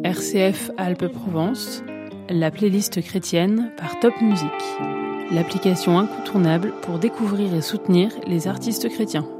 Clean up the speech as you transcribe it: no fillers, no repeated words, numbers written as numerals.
RCF Alpes-Provence, la playlist chrétienne par Top Music, l'application incontournable pour découvrir et soutenir les artistes chrétiens.